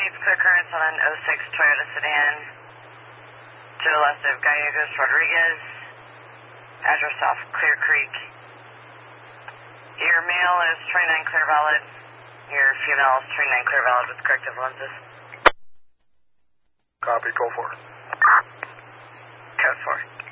needs clear currents on an 06 Toyota sedan to the left of Gallegos Rodriguez, address off Clear Creek. Your male is 29 clear valid. Your female is 29 clear valid with corrective lenses. Copy, go for it. Code 4.